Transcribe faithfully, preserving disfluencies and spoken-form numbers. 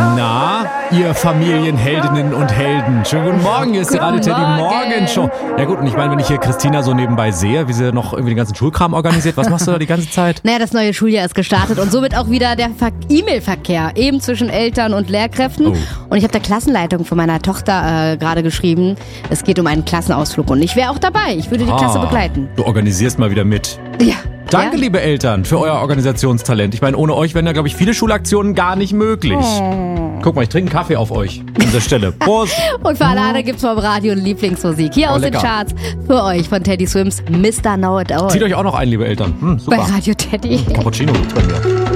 Na, ihr Familienheldinnen und Helden. Schönen guten Morgen, hier ist die Radio Teddy Morgen Show. Ja gut, und ich meine, wenn ich hier Christina so nebenbei sehe, wie sie noch irgendwie den ganzen Schulkram organisiert, was machst du da die ganze Zeit? Naja, das neue Schuljahr ist gestartet und somit auch wieder der Ver- E-Mail-Verkehr, eben zwischen Eltern und Lehrkräften. Oh. Und ich habe der Klassenleitung von meiner Tochter äh, gerade geschrieben, es geht um einen Klassenausflug und ich wäre auch dabei. Ich würde die Ah, Klasse begleiten. Du organisierst mal wieder mit. Ja. Danke, ja? liebe Eltern, für euer Organisationstalent. Ich meine, ohne euch wären da, glaube ich, viele Schulaktionen gar nicht möglich. Oh. Guck mal, ich trinke einen Kaffee auf euch an dieser Stelle. Prost! Und für alle anderen gibt's vom Radio Lieblingsmusik. Hier Oh, aus lecker. den Charts für euch von Teddy Swims Mister Know It All. Zieht euch auch noch ein, liebe Eltern. Hm, super. Bei Radio Teddy. Cappuccino gibt's bei mir.